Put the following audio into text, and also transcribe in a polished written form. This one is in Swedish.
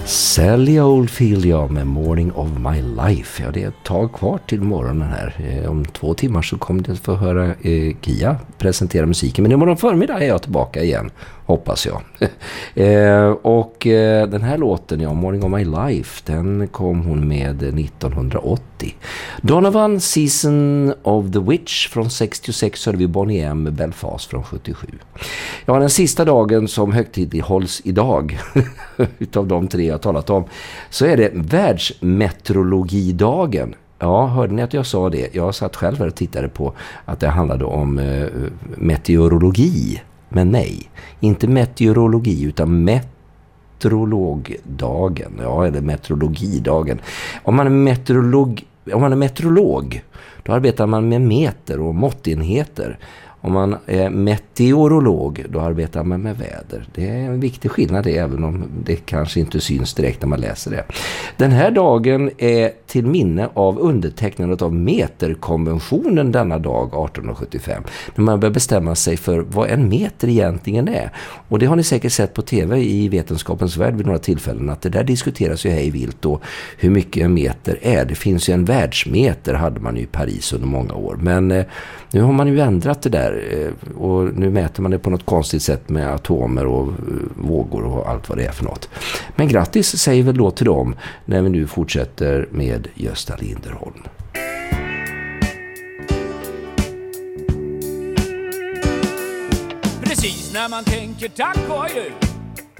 Sally Oldfield, ja, med Morning of My Life. Ja, det är ett tag kvar till morgonen här. Om 2 timmar så kommer det att få höra Kia presentera musiken. Men imorgon förmiddag är jag tillbaka igen, hoppas jag. Och den här låten, ja, Morning of My Life, den kom hon med 1980. Donovan, Season of the Witch från 66, hörde vi Bonnie M med Belfast från 77. Ja, den sista dagen som högtidlighålls idag utav de 3 jag talat om, så är det världsmeteorologidagen. Ja, hörde ni att jag sa det? Jag satt själv och tittade på att det handlade om meteorologi. Men nej, inte meteorologi utan meteorologdagen. Ja, eller meteorologidagen. Om man är meteorolog, då arbetar man med meter och måttenheter. Om man är meteorolog, då arbetar man med väder. Det är en viktig skillnad, även om det kanske inte syns direkt när man läser det. Den här dagen är till minne av undertecknandet av meterkonventionen denna dag 1875. När man börjar bestämma sig för vad en meter egentligen är. Och det har ni säkert sett på tv i Vetenskapens värld vid några tillfällen, att det där diskuteras ju hej vilt och hur mycket en meter är. Det finns ju en världsmeter, hade man ju i Paris under många år. Men nu har man ju ändrat det där och nu mäter man det på något konstigt sätt med atomer och vågor och allt vad det är för något. Men grattis säger väl då till dem när vi nu fortsätter med Gösta Linderholm. Precis när man tänker tack och adjö